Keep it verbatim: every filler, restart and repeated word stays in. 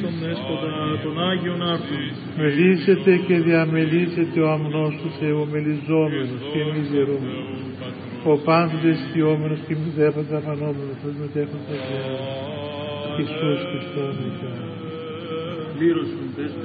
Χριστόν Δέσποτα των Άγιων Άρτων. Μελήσετε και διαμελήσετε ο αμνός του Θεού μελιζόμενος και μιζερούμενος. Ο πάντοτε αισθιόμενος και μη δέπαντα φανόμενος, ως μετέχοντας Ιησούς Χριστός Μητέρα. Πλήρωσον, Δέσποτα